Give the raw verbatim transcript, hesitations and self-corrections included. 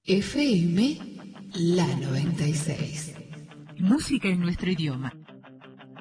F M La noventa y seis. Música en nuestro idioma.